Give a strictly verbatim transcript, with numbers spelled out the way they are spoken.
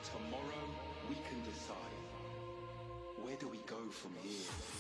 tomorrow we can decide. Where do we go from here?